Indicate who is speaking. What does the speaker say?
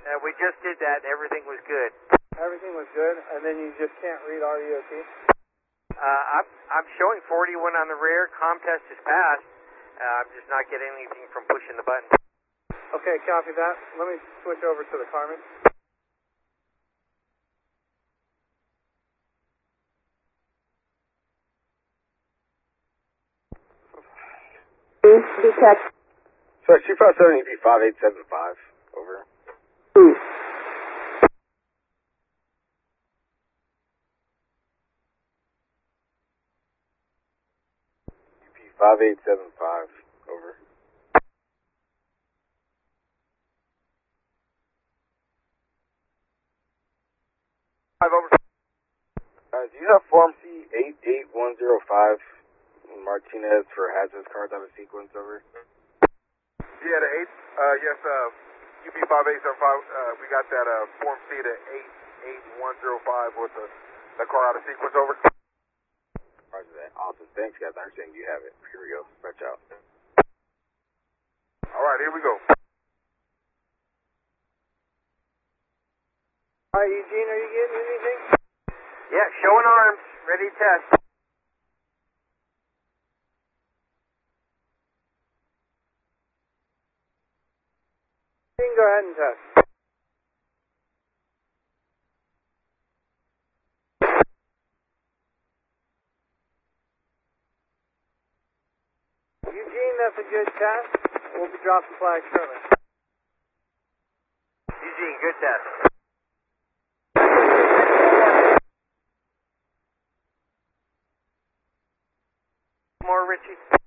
Speaker 1: We just did that. Everything was good.
Speaker 2: Everything was good, and then you just can't read REOT?
Speaker 1: I'm showing 41 on the rear. Comm test is passed. I'm just not getting anything from pushing the button.
Speaker 2: Okay, copy that. Let me switch over to the Carmen.
Speaker 3: Detect.
Speaker 4: Sorry, 257 EP 5875. Over. EP 5875. Over. 5 over. Do you have Form C 88105 Martinez for hazardous cars out of sequence? Over.
Speaker 5: Yeah, the 8, yes, UP 5875, we got that Form C to 88105 with the car out of sequence. Over.
Speaker 4: Roger that. Awesome. Thanks, guys. I understand you have it. Here we go. Stretch out.
Speaker 5: All right, here we go.
Speaker 2: All right, Eugene, are you getting anything?
Speaker 1: Yeah, showing arms. Ready to test.
Speaker 2: You can go ahead and test. Eugene, that's a good test. We'll be dropping flag shortly.
Speaker 1: Eugene, good test. More, Richie.